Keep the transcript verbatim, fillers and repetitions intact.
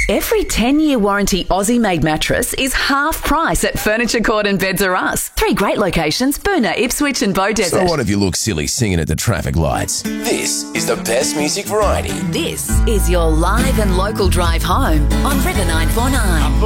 Every ten-year warranty Aussie-made mattress is half price at Furniture Court and Beds R Us. Three great locations, Boonah, Ipswich and Beaudesert. So what if you look silly singing at the traffic lights? This is the best music variety. This is your live and local drive home on River nine four nine.